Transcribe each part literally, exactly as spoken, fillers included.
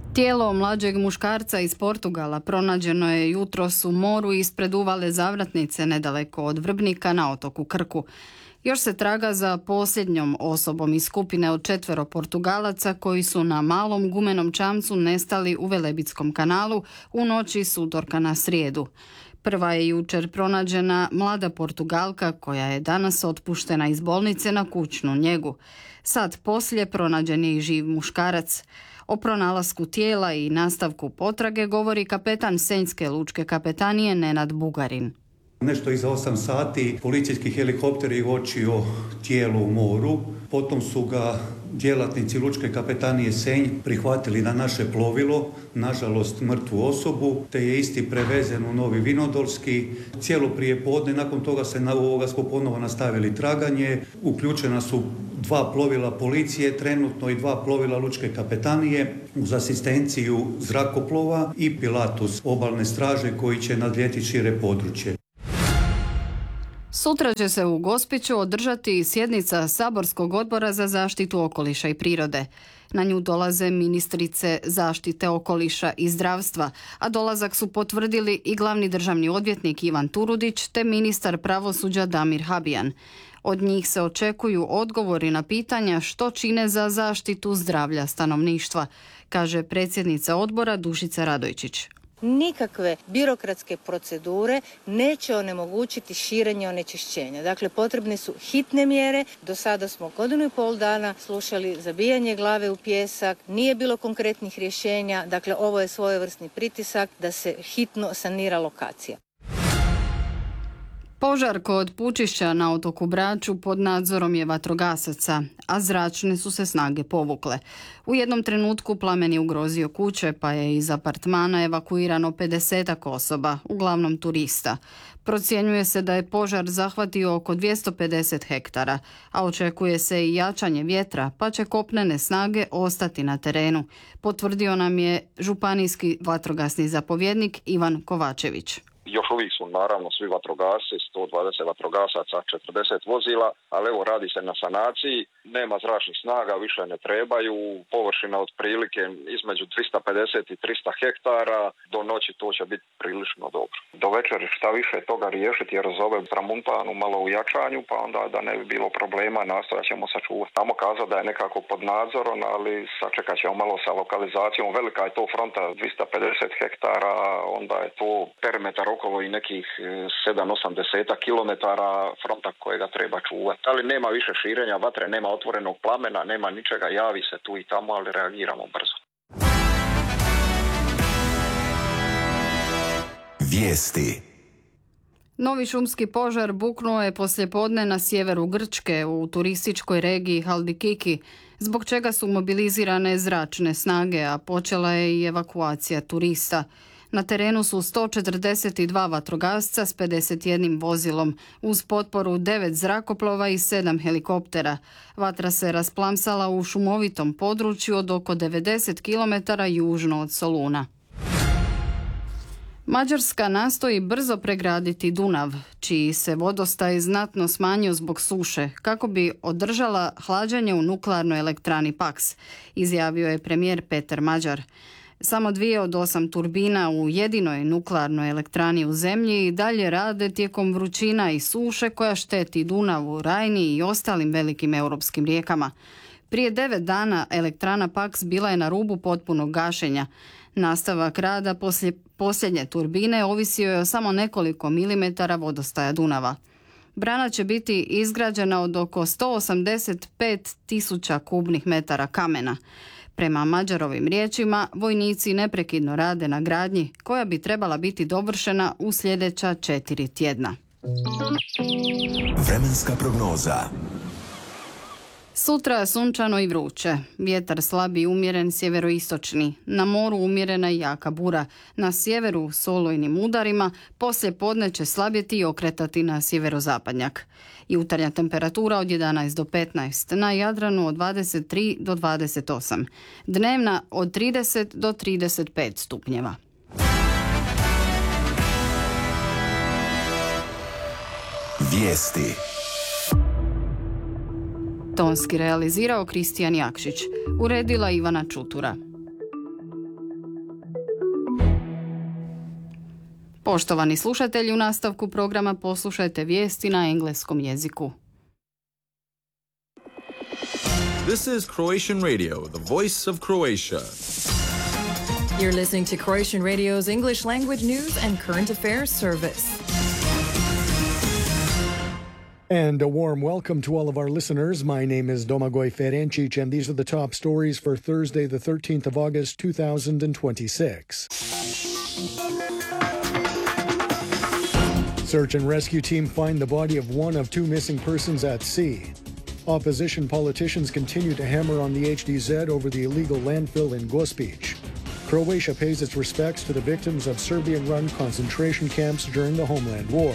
Tijelo mlađeg muškarca iz Portugala pronađeno je jutros u moru ispred uvale Zavratnice nedaleko od Vrbnika na otoku Krku. Još se traga za posljednjom osobom iz skupine od četvero Portugalaca koji su na malom gumenom čamcu nestali u Velebitskom kanalu u noći s utorka na srijedu. Prva je jučer pronađena mlada Portugalka koja je danas otpuštena iz bolnice na kućnu njegu. Sad poslije pronađen je i živ muškarac. O pronalasku tijela i nastavku potrage govori kapetan Senjske lučke kapetanije Nenad Bugarin. Nešto iza osam sati policijski helikopter je uočio tijelo u moru, potom su ga djelatnici lučke kapetanije Senj prihvatili na naše plovilo, nažalost mrtvu osobu, te je isti prevezen u Novi Vinodolski. Cijelo prijepodne, nakon toga se na ovoga smo ponovo nastavili traganje, uključena su dva plovila policije, trenutno i dva plovila lučke kapetanije uz asistenciju zrakoplova i Pilatus obalne straže koji će nadljeti šire područje. Sutra će se u Gospiću održati sjednica Saborskog odbora za zaštitu okoliša i prirode. Na nju dolaze ministrice zaštite okoliša i zdravstva, a dolazak su potvrdili i glavni državni odvjetnik Ivan Turudić te ministar pravosuđa Damir Habijan. Od njih se očekuju odgovori na pitanja što čine za zaštitu zdravlja stanovništva, kaže predsjednica odbora Dušica Radojčić. Nikakve birokratske procedure neće onemogućiti širenje onečišćenja. Dakle, potrebne su hitne mjere. Do sada smo godinu i pol dana slušali zabijanje glave u pijesak, nije bilo konkretnih rješenja. Dakle, ovo je svojevrsni pritisak da se hitno sanira lokacija. Požar kod Pučišća na otoku Braču pod nadzorom je vatrogasaca, a zračne su se snage povukle. U jednom trenutku plamen je ugrozio kuće, pa je iz apartmana evakuirano pedesetak osoba, uglavnom turista. Procjenjuje se da je požar zahvatio oko dvjesto pedeset hektara, a očekuje se i jačanje vjetra, pa će kopnene snage ostati na terenu, potvrdio nam je županijski vatrogasni zapovjednik Ivan Kovačević. Još uvijek su naravno svi vatrogasci, sto dvadeset vatrogasaca, četrdeset vozila, ali evo radi se na sanaciji, nema zračnih snaga, više ne trebaju, površina otprilike između dvjesto pedeset i tristo hektara, do noći to će biti prilično dobro. Do večeri šta više toga riješiti jer zove tramuntanu malo u jačanju, pa onda da ne bi bilo problema nastojat ćemo sačuvati. Tamo kazati da je nekako pod nadzorom, ali sačekat ćemo malo sa lokalizacijom. Velika je to fronta dvjesto pedeset hektara, onda je to perimetar okolo i nekih sedam osam kilometara fronta kojega treba čuvati. Ali nema više širenja vatre, nema otvorenog plamena, nema ničega, javi se tu i tamo, ali reagiramo brzo. Vijesti. Novi šumski požar buknuo je poslijepodne na sjeveru Grčke u turističkoj regiji Haldikiki, zbog čega su mobilizirane zračne snage, a počela je i evakuacija turista. Na terenu su sto četrdeset dva vatrogasca s pedeset jednim vozilom, uz potporu devet zrakoplova i sedam helikoptera. Vatra se rasplamsala u šumovitom području od oko devedeset kilometara južno od Soluna. Mađarska nastoji brzo pregraditi Dunav, čiji se vodostaj znatno smanjio zbog suše, kako bi održala hlađenje u nuklearnoj elektrani Paks, izjavio je premijer Peter Mađar. Samo dvije od osam turbina u jedinoj nuklearnoj elektrani u zemlji i dalje rade tijekom vrućina i suše koja šteti Dunavu, Rajni i ostalim velikim europskim rijekama. Prije devet dana elektrana Paks bila je na rubu potpunog gašenja. Nastavak rada poslije posljednje turbine ovisio je o samo nekoliko milimetara vodostaja Dunava. Brana će biti izgrađena od oko sto osamdeset pet tisuća kubnih metara kamena. Prema Mađarovim riječima, vojnici neprekidno rade na gradnji koja bi trebala biti dovršena u sljedeća četiri tjedna. Vremenska prognoza. Sutra sunčano i vruće. Vjetar slab i umjeren sjeveroistočni. Na moru umjerena i jaka bura. Na sjeveru s olujnim udarima, poslije podne će slabjeti i okretati na sjeverozapadnjak. Jutarnja temperatura od jedanaest do petnaest, na Jadranu od dvadeset tri do dvadeset osam. Dnevna od trideset do trideset pet stupnjeva. Vijesti. Tonski realizirao Kristijan Jakšić, uredila Ivana Čutura. Poštovani slušatelji, u nastavku programa poslušajte vijesti na engleskom jeziku. This is Croatian Radio, the voice of Croatia. You're listening to Croatian Radio's English language news and current affairs service. And a warm welcome to all of our listeners. My name is Domagoj Ferencic, and these are the top stories for Thursday, the thirteenth of August, two thousand twenty-six. Search and rescue team find the body of one of two missing persons at sea. Opposition politicians continue to hammer on the H D Z over the illegal landfill in Gospić. Croatia pays its respects to the victims of Serbian-run concentration camps during the Homeland War.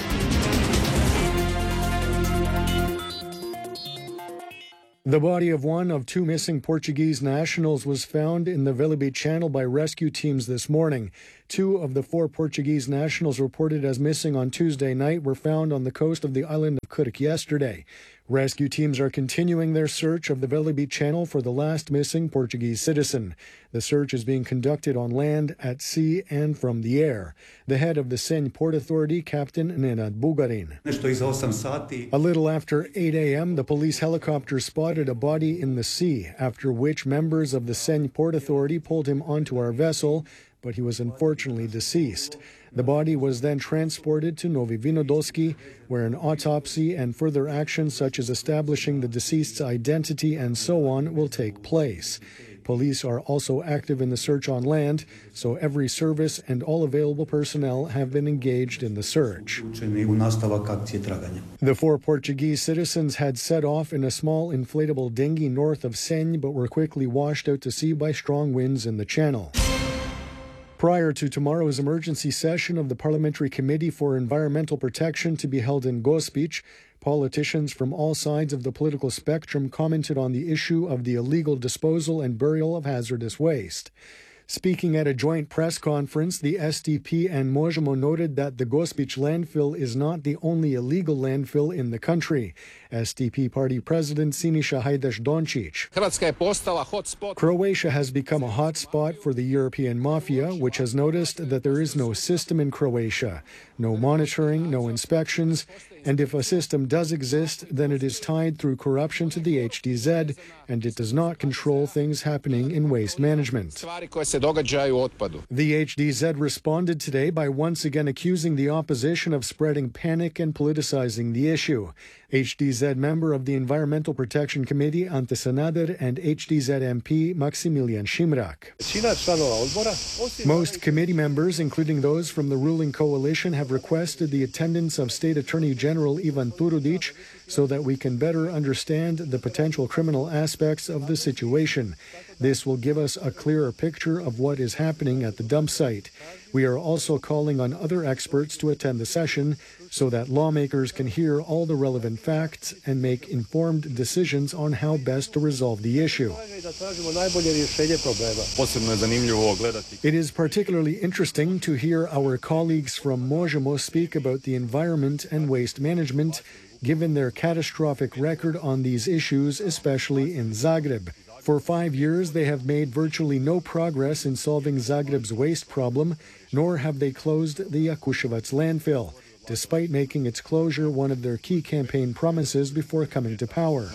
The body of one of two missing Portuguese nationals was found in the Velebit Channel by rescue teams this morning. Two of the four Portuguese nationals reported as missing on Tuesday night were found on the coast of the island of Krk yesterday. Rescue teams are continuing their search of the Velebit Channel for the last missing Portuguese citizen. The search is being conducted on land, at sea, and from the air. The head of the Senj Port Authority, Captain Nenad Bugarin. A little after eight a.m., the police helicopter spotted a body in the sea, after which members of the Senj Port Authority pulled him onto our vessel, but he was unfortunately deceased. The body was then transported to Novi Vinodolski, where an autopsy and further actions such as establishing the deceased's identity and so on will take place. Police are also active in the search on land, so every service and all available personnel have been engaged in the search. The four Portuguese citizens had set off in a small inflatable dinghy north of Senj, but were quickly washed out to sea by strong winds in the channel. Prior to tomorrow's emergency session of the Parliamentary Committee for Environmental Protection to be held in Gospić, politicians from all sides of the political spectrum commented on the issue of the illegal disposal and burial of hazardous waste. Speaking at a joint press conference, the S D P and Možemo noted that the Gospić landfill is not the only illegal landfill in the country. S D P party president Siniša Hajdaš-Dončić. Croatia has become a hot spot for the European mafia, which has noticed that there is no system in Croatia, no monitoring, no inspections, and if a system does exist, then it is tied through corruption to the H D Z, and it does not control things happening in waste management. The H D Z responded today by once again accusing the opposition of spreading panic and politicizing the issue. H D Z member of the Environmental Protection Committee, Ante Sanader, and H D Z M P, Maximilian Šimrak. Most committee members, including those from the ruling coalition, have requested the attendance of State Attorney General Ivan Turudić so that we can better understand the potential criminal aspects of the situation. This will give us a clearer picture of what is happening at the dump site. We are also calling on other experts to attend the session so that lawmakers can hear all the relevant facts and make informed decisions on how best to resolve the issue. It is particularly interesting to hear our colleagues from Možemo speak about the environment and waste management, given their catastrophic record on these issues, especially in Zagreb. For five years, they have made virtually no progress in solving Zagreb's waste problem, nor have they closed the Jakuševac landfill, despite making its closure one of their key campaign promises before coming to power.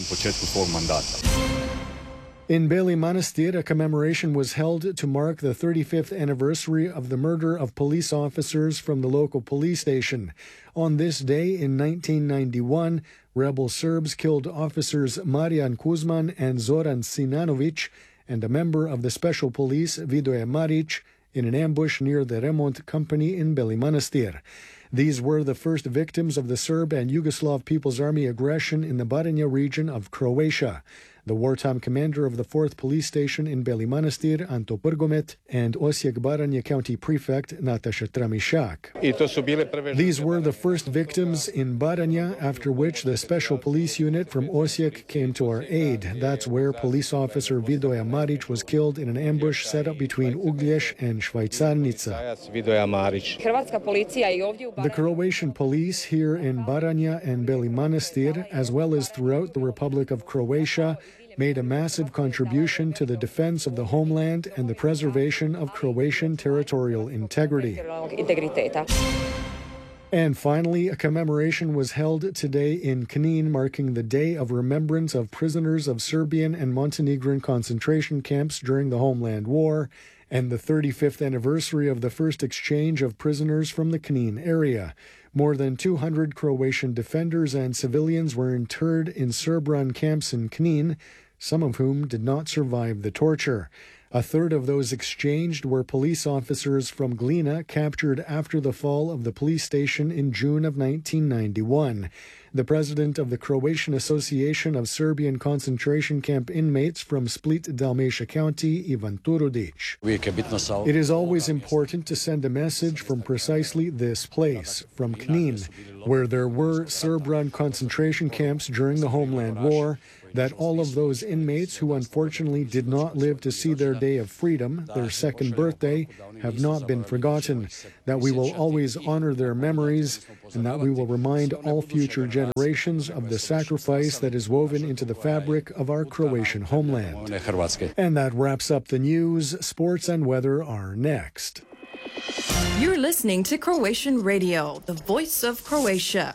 In Beli Manastir, a commemoration was held to mark the thirty-fifth anniversary of the murder of police officers from the local police station. On this day in nineteen ninety-one, rebel Serbs killed officers Marijan Kuzman and Zoran Sinanović and a member of the special police, Vidoje Marić, in an ambush near the Remont Company in Beli Manastir. These were the first victims of the Serb and Yugoslav People's Army aggression in the Baranja region of Croatia. The wartime commander of the fourth Police Station in Beli Manastir, Anto Prgomet, and Osijek Baranja County Prefect, Nataša Tramišak. These were the first victims in Baranja, after which the Special Police Unit from Osijek came to our aid. That's where police officer Vidoje Marić was killed in an ambush set up between Uglješ and Švajcarnica. The Croatian police here in Baranja and Beli Manastir, as well as throughout the Republic of Croatia, made a massive contribution to the defense of the homeland and the preservation of Croatian territorial integrity. And finally, a commemoration was held today in Knin, marking the Day of Remembrance of prisoners of Serbian and Montenegrin concentration camps during the Homeland War, and the thirty-fifth anniversary of the first exchange of prisoners from the Knin area. More than two hundred Croatian defenders and civilians were interred in Serb-run camps in Knin, some of whom did not survive the torture. A third of those exchanged were police officers from Glina captured after the fall of the police station in June of nineteen ninety-one. The president of the Croatian Association of Serbian concentration camp inmates from Split, Dalmatia County, Ivan Turudic. It is always important to send a message from precisely this place, from Knin, where there were Serb-run concentration camps during the Homeland War, that all of those inmates who unfortunately did not live to see their day of freedom, their second birthday, have not been forgotten, that we will always honor their memories, and that we will remind all future generations of the sacrifice that is woven into the fabric of our Croatian homeland. And that wraps up the news. Sports and weather are next. You're listening to Croatian Radio, the voice of Croatia.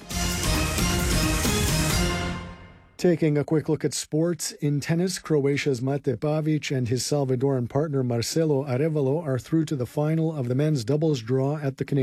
Taking a quick look at sports, in tennis, Croatia's Mate Pavic and his Salvadoran partner Marcelo Arevalo are through to the final of the men's doubles draw at the Canadian